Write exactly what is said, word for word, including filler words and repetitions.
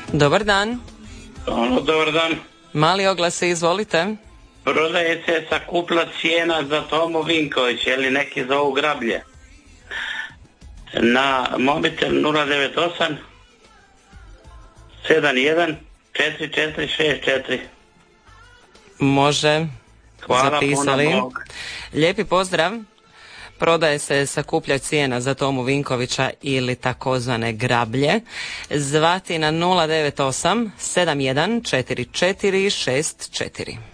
Dobar dan. Ono, dobar dan. Mali oglas, izvolite. Prodaje se sakupla cijena za Tomo Vinković, ili neki zovu Grablje. Na mobitel nula devet osam sedam jedan četiri četiri šest četiri. Može. Hvala, zapisali. puno Bog. Lijepi pozdrav. Prodaje se sakuplja cijena za Tomu Vinkovića ili takozvane Grablje. Zvati na nula devet osam sedam jedan četiri četiri šest četiri.